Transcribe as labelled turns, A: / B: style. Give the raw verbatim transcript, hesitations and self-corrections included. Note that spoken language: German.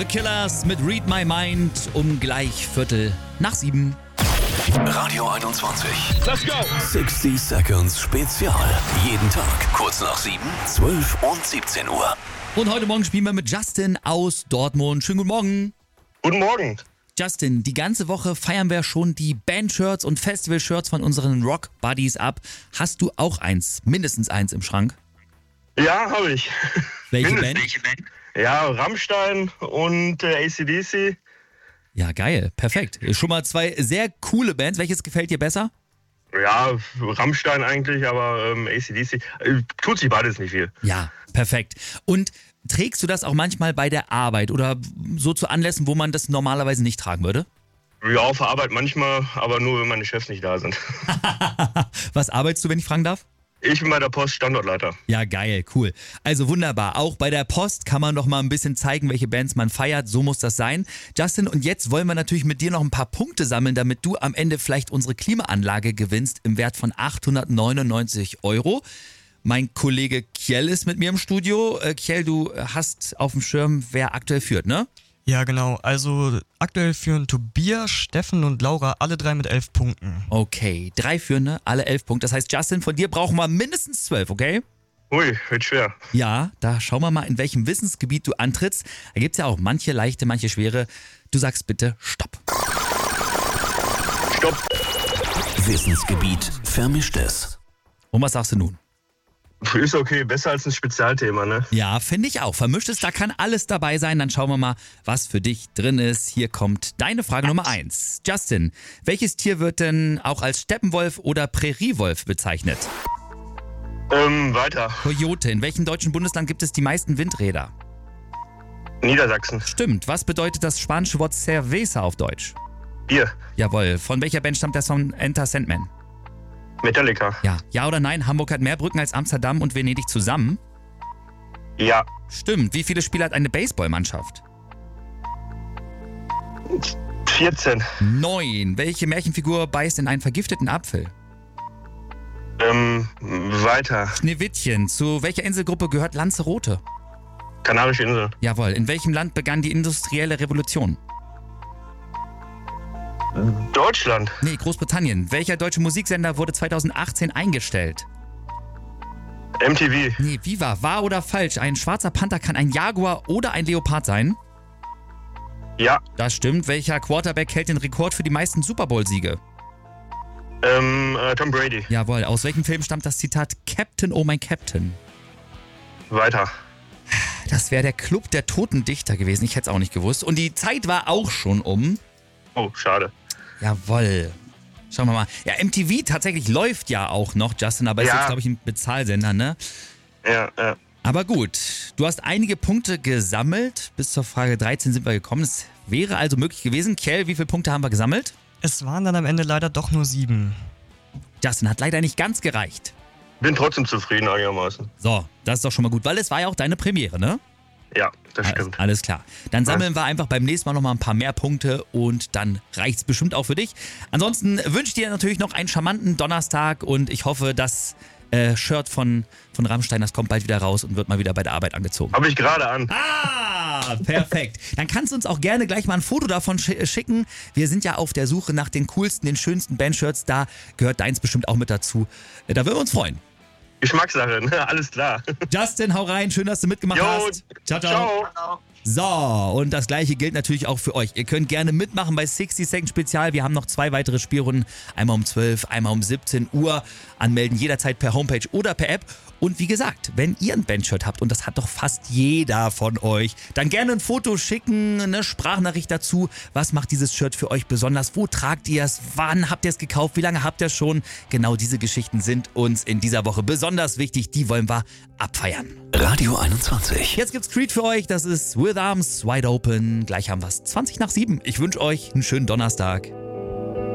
A: The Killers mit Read My Mind um gleich Viertel nach sieben.
B: Radio einundzwanzig.
C: Let's go!
B: sechzig Seconds Spezial. Jeden Tag kurz nach sieben, zwölf und siebzehn Uhr.
A: Und heute Morgen spielen wir mit Justin aus Dortmund. Schönen guten Morgen.
D: Guten Morgen.
A: Justin, die ganze Woche feiern wir schon die Band-Shirts und Festival-Shirts von unseren Rock-Buddies ab. Hast du auch eins, mindestens eins im Schrank?
D: Ja, habe ich.
A: Welche
D: Mindestens.
A: Band?
D: Ja, Rammstein und äh, A C D C.
A: Ja, geil, perfekt. Schon mal zwei sehr coole Bands. Welches gefällt dir besser?
D: Ja, Rammstein eigentlich, aber ähm, A C D C. Äh, tut sich beides nicht viel.
A: Ja, perfekt. Und trägst du das auch manchmal bei der Arbeit oder so zu Anlässen, wo man das normalerweise nicht tragen würde?
D: Ja, auf der Arbeit manchmal, aber nur, wenn meine Chefs nicht da sind.
A: Was arbeitest du, wenn ich fragen darf?
D: Ich bin bei der Post Standortleiter.
A: Ja, geil, cool. Also wunderbar. Auch bei der Post kann man noch mal ein bisschen zeigen, welche Bands man feiert. So muss das sein. Justin, und jetzt wollen wir natürlich mit dir noch ein paar Punkte sammeln, damit du am Ende vielleicht unsere Klimaanlage gewinnst im Wert von achthundertneunundneunzig Euro. Mein Kollege Kjell ist mit mir im Studio. Äh, Kjell, du hast auf dem Schirm, wer aktuell führt, ne?
E: Ja, genau. Also aktuell führen Tobias, Steffen und Laura alle drei mit elf Punkten.
A: Okay, drei Führende, alle elf Punkte. Das heißt, Justin, von dir brauchen wir mindestens zwölf, okay?
D: Ui, wird schwer.
A: Ja, da schauen wir mal, in welchem Wissensgebiet du antrittst. Da gibt es ja auch manche leichte, manche schwere. Du sagst bitte Stopp.
D: Stopp.
B: Wissensgebiet Vermischtes.
A: Und was sagst du nun?
D: Ist okay, besser als ein Spezialthema, ne?
A: Ja, finde ich auch. Vermischtes, da kann alles dabei sein. Dann schauen wir mal, was für dich drin ist. Hier kommt deine Frage Nummer eins. Justin, welches Tier wird denn auch als Steppenwolf oder Präriewolf bezeichnet?
D: Ähm, weiter.
A: Coyote, in welchem deutschen Bundesland gibt es die meisten Windräder?
D: Niedersachsen.
A: Stimmt. Was bedeutet das spanische Wort Cerveza auf Deutsch?
D: Bier.
A: Jawohl. Von welcher Band stammt der Song Enter Sandman?
D: Metallica.
A: Ja. Ja oder nein? Hamburg hat mehr Brücken als Amsterdam und Venedig zusammen?
D: Ja.
A: Stimmt. Wie viele Spieler hat eine Baseballmannschaft?
D: vierzehn.
A: Neun. Welche Märchenfigur beißt in einen vergifteten Apfel?
D: Ähm, weiter.
A: Schneewittchen. Zu welcher Inselgruppe gehört Lanzarote?
D: Kanarische Insel.
A: Jawohl. In welchem Land begann die industrielle Revolution?
D: Deutschland.
A: Nee, Großbritannien. Welcher deutsche Musiksender wurde zweitausendachtzehn eingestellt?
D: M T V.
A: Nee, Viva. Wahr oder falsch? Ein schwarzer Panther kann ein Jaguar oder ein Leopard sein?
D: Ja.
A: Das stimmt. Welcher Quarterback hält den Rekord für die meisten Super Bowl-Siege?
D: Ähm, äh, Tom Brady.
A: Jawohl. Aus welchem Film stammt das Zitat Captain, oh mein Captain?
D: Weiter.
A: Das wäre der Club der Toten Dichter gewesen. Ich hätte es auch nicht gewusst. Und die Zeit war auch schon um.
D: Oh, schade.
A: Jawohl. Schauen wir mal. Ja, M T V tatsächlich läuft ja auch noch, Justin, aber ist
D: Ja.
A: jetzt, glaube ich, ein Bezahlsender, ne?
D: Ja, ja.
A: Aber gut, du hast einige Punkte gesammelt. Bis zur Frage dreizehn sind wir gekommen. Es wäre also möglich gewesen. Kjell, wie viele Punkte haben wir gesammelt?
E: Es waren dann am Ende leider doch nur sieben.
A: Justin hat leider nicht ganz gereicht.
D: Bin trotzdem zufrieden einigermaßen.
A: So, das ist doch schon mal gut, weil es war ja auch deine Premiere, ne?
D: Ja, das
A: Alles,
D: stimmt.
A: alles klar. Dann sammeln wir einfach beim nächsten Mal nochmal ein paar mehr Punkte und dann reicht's bestimmt auch für dich. Ansonsten wünsche ich dir natürlich noch einen charmanten Donnerstag und ich hoffe, das äh, Shirt von, von Rammstein, das kommt bald wieder raus und wird mal wieder bei der Arbeit angezogen.
D: Habe ich gerade an.
A: Ah, perfekt. Dann kannst du uns auch gerne gleich mal ein Foto davon sch- schicken. Wir sind ja auf der Suche nach den coolsten, den schönsten Bandshirts. Da gehört deins bestimmt auch mit dazu. Äh, Da würden wir uns freuen.
D: Geschmackssache, ne? Alles klar.
A: Justin, hau rein. Schön, dass du mitgemacht
D: Jo,
A: hast. Ciao, ciao.
D: ciao.
A: So, und das gleiche gilt natürlich auch für euch. Ihr könnt gerne mitmachen bei sechzig Second Spezial. Wir haben noch zwei weitere Spielrunden. Einmal um zwölf, einmal um siebzehn Uhr. Anmelden jederzeit per Homepage oder per App. Und wie gesagt, wenn ihr ein Bandshirt habt, und das hat doch fast jeder von euch, dann gerne ein Foto schicken, eine Sprachnachricht dazu. Was macht dieses Shirt für euch besonders? Wo tragt ihr es? Wann habt ihr es gekauft? Wie lange habt ihr es schon? Genau diese Geschichten sind uns in dieser Woche besonders wichtig. Die wollen wir abfeiern.
B: Radio einundzwanzig.
A: Jetzt gibt's Creed für euch. Das ist With Arms Wide Open. Gleich haben wir's zwanzig nach sieben. Ich wünsche euch einen schönen Donnerstag.